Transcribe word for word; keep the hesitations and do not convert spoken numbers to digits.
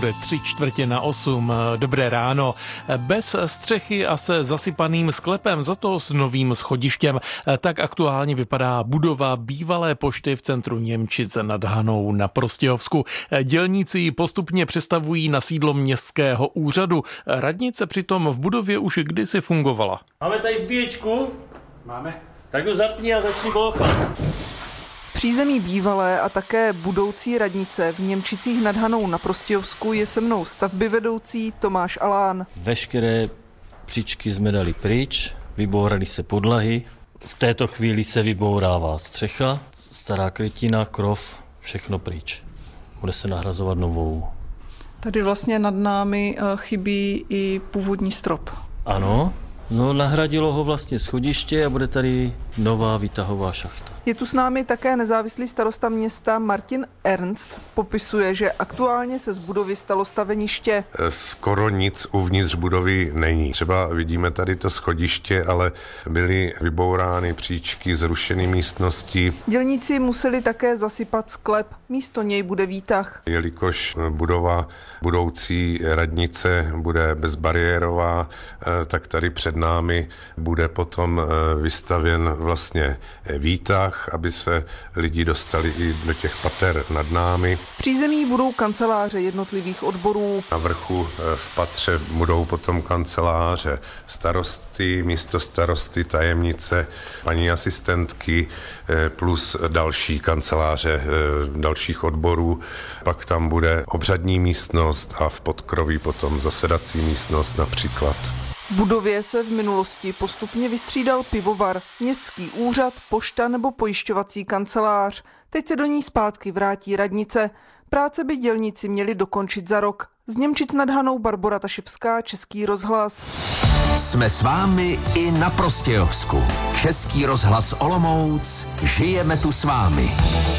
bude tři čtvrtě na osm. Dobré ráno. Bez střechy a se zasypaným sklepem, za to s novým schodištěm. Tak aktuálně vypadá budova bývalé pošty v centru Němčic nad Hanou na Prostějovsku. Dělníci ji postupně přestavují na sídlo městského úřadu. Radnice přitom v budově už kdysi fungovala. Máme tady zbíječku? Máme. Tak ho zapni a začni bouchat. Přízemí bývalé a také budoucí radnice v Němčicích nad Hanou na Prostějovsku je se mnou stavbyvedoucí Tomáš Alán. Veškeré příčky jsme dali pryč, vybouraly se podlahy. V této chvíli se vybourává střecha, stará krytina, krov, všechno pryč. Bude se nahrazovat novou. Tady vlastně nad námi chybí i původní strop. Ano, no nahradilo ho vlastně schodiště a bude tady nová výtahová šachta. Je tu s námi také nezávislý starosta města Martin Ernst. Popisuje, že aktuálně se z budovy stalo staveniště. Skoro nic uvnitř budovy není. Třeba vidíme tady to schodiště, ale byly vybourány příčky, zrušeny místnosti. Dělníci museli také zasypat sklep. Místo něj bude výtah. Jelikož budova budoucí radnice bude bezbariérová, tak tady před námi bude potom vystavěn vlastně výtah, aby se lidi dostali i do těch pater nad námi. V přízemí budou kanceláře jednotlivých odborů. Na vrchu v patře budou potom kanceláře starosty, místostarosty, tajemnice, paní asistentky plus další kanceláře dalších odborů. Pak tam bude obřadní místnost a v podkroví potom zasedací místnost například. V budově se v minulosti postupně vystřídal pivovar, městský úřad, pošta nebo pojišťovací kancelář. Teď se do ní zpátky vrátí radnice. Práce by dělníci měli dokončit za rok. Z Němčic nad Hanou Barbora Taševská, Český rozhlas. Jsme s vámi i na Prostějovsku. Český rozhlas Olomouc. Žijeme tu s vámi.